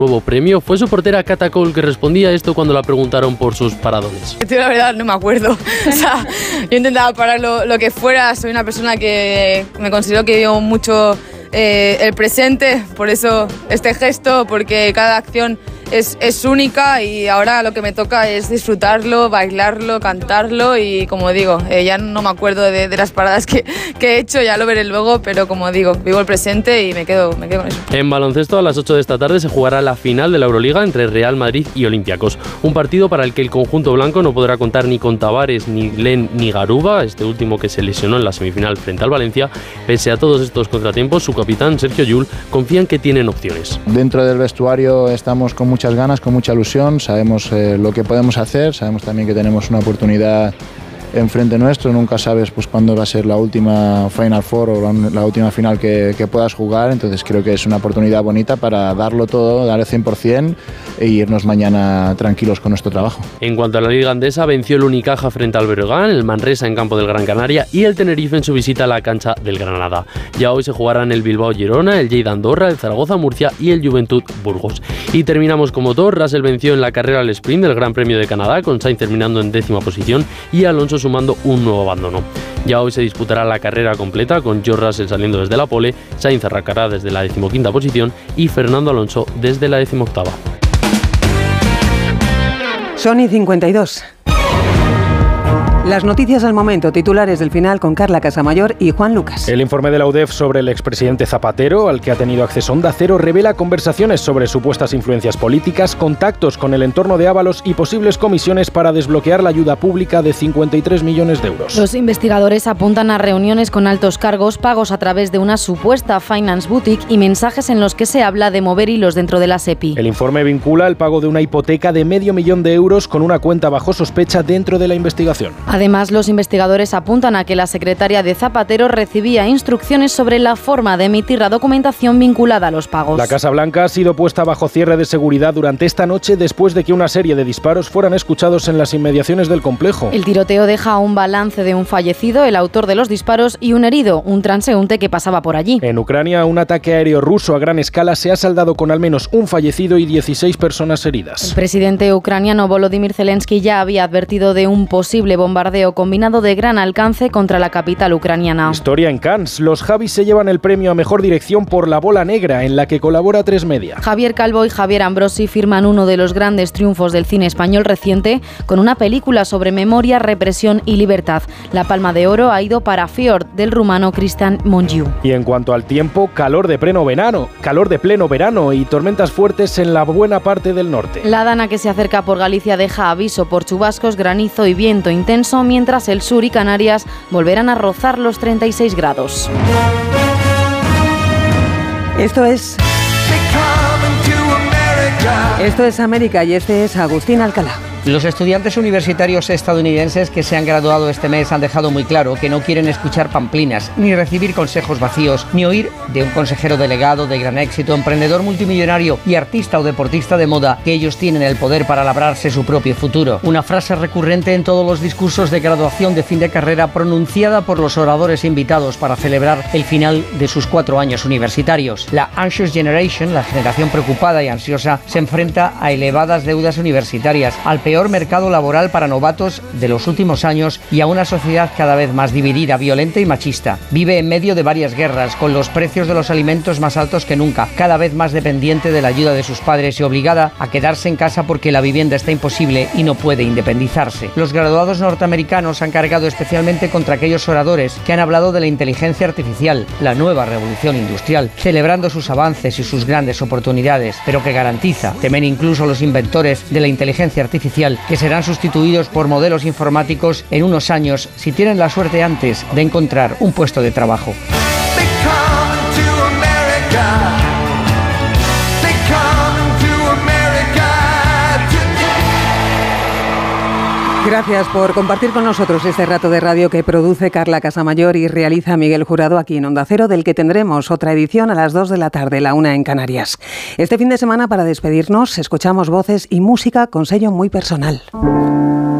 nuevo premio. Fue su portera Cata Cole que respondía a esto cuando la preguntaron por sus paradones. Yo la verdad no me acuerdo. O sea, yo intentaba parar lo que fuera. Soy una persona que me considero que vivo mucho el presente, por eso este gesto, porque cada acción es única y ahora lo que me toca es disfrutarlo, bailarlo, cantarlo y como digo, ya no me acuerdo de las paradas que he hecho, ya lo veré luego, pero como digo, vivo el presente y me quedo con eso. En baloncesto a las 8 de esta tarde se jugará la final de la Euroliga entre Real Madrid y Olympiacos, un partido para el que el conjunto blanco no podrá contar ni con Tavares, ni Len, ni Garuba, este último que se lesionó en la semifinal frente al Valencia. Pese a todos estos contratiempos, su capitán Sergio Llull confía en que tienen opciones. Dentro del vestuario estamos con muchas ganas, con mucha ilusión, sabemos lo que podemos hacer, sabemos también que tenemos una oportunidad enfrente nuestro, nunca sabes pues cuándo va a ser la última Final Four o la última final que puedas jugar, entonces creo que es una oportunidad bonita para darlo todo, dar el 100% e irnos mañana tranquilos con nuestro trabajo. En cuanto a la Liga Andesa, venció el Unicaja frente al Breogán, el Manresa en campo del Gran Canaria y el Tenerife en su visita a la cancha del Granada. Ya hoy se jugarán el Bilbao Girona, el Lleida Andorra, el Zaragoza Murcia y el Juventud Burgos. Y terminamos con motor. Russell venció en la carrera al sprint del Gran Premio de Canadá, con Sainz terminando en 10ª posición y Alonso sumando un nuevo abandono. Ya hoy se disputará la carrera completa, con George Russell saliendo desde la pole, Sainz arrancará desde la 15ª posición y Fernando Alonso desde la 18ª. Sony 52. Las noticias al momento, titulares del final con Carla Casamayor y Juan Lucas. El informe de la UDEF sobre el expresidente Zapatero, al que ha tenido acceso Onda Cero, revela conversaciones sobre supuestas influencias políticas, contactos con el entorno de Ábalos y posibles comisiones para desbloquear la ayuda pública de 53 millones de euros. Los investigadores apuntan a reuniones con altos cargos, pagos a través de una supuesta finance boutique y mensajes en los que se habla de mover hilos dentro de la SEPI. El informe vincula el pago de una hipoteca de $500,000 de euros con una cuenta bajo sospecha dentro de la investigación. Además, los investigadores apuntan a que la secretaria de Zapatero recibía instrucciones sobre la forma de emitir la documentación vinculada a los pagos. La Casa Blanca ha sido puesta bajo cierre de seguridad durante esta noche después de que una serie de disparos fueran escuchados en las inmediaciones del complejo. El tiroteo deja un balance de un fallecido, el autor de los disparos, y un herido, un transeúnte que pasaba por allí. En Ucrania, un ataque aéreo ruso a gran escala se ha saldado con al menos un fallecido y 16 personas heridas. El presidente ucraniano Volodymyr Zelensky ya había advertido de un posible bombardeo combinado de gran alcance contra la capital ucraniana. Historia en Cannes. Los Javis se llevan el premio a Mejor Dirección por La Bola Negra, en la que colabora 3 Media. Javier Calvo y Javier Ambrosi firman uno de los grandes triunfos del cine español reciente con una película sobre memoria, represión y libertad. La Palma de Oro ha ido para Fjord, del rumano Cristian Mongiu. Y en cuanto al tiempo, calor de pleno verano y tormentas fuertes en la buena parte del norte. La dana que se acerca por Galicia deja aviso por chubascos, granizo y viento intenso, mientras el sur y Canarias volverán a rozar los 36 grados. Esto es América y este es Agustín Alcalá. Los estudiantes universitarios estadounidenses que se han graduado este mes han dejado muy claro que no quieren escuchar pamplinas, ni recibir consejos vacíos, ni oír de un consejero delegado de gran éxito, emprendedor multimillonario y artista o deportista de moda que ellos tienen el poder para labrarse su propio futuro. Una frase recurrente en todos los discursos de graduación de fin de carrera pronunciada por los oradores invitados para celebrar el final de sus 4 años universitarios. La Anxious Generation, la generación preocupada y ansiosa, se enfrenta a elevadas deudas universitarias, al peor mercado laboral para novatos de los últimos años y a una sociedad cada vez más dividida, violenta y machista. Vive en medio de varias guerras, con los precios de los alimentos más altos que nunca, cada vez más dependiente de la ayuda de sus padres y obligada a quedarse en casa porque la vivienda está imposible y no puede independizarse. Los graduados norteamericanos han cargado especialmente contra aquellos oradores que han hablado de la inteligencia artificial, la nueva revolución industrial, celebrando sus avances y sus grandes oportunidades, pero que garantiza, temen incluso los inventores de la inteligencia artificial, que serán sustituidos por modelos informáticos en unos años si tienen la suerte antes de encontrar un puesto de trabajo. Gracias por compartir con nosotros este rato de radio que produce Carla Casamayor y realiza Miguel Jurado aquí en Onda Cero, del que tendremos otra edición a las 2 de la tarde, la 1 en Canarias. Este fin de semana, para despedirnos, escuchamos voces y música con sello muy personal.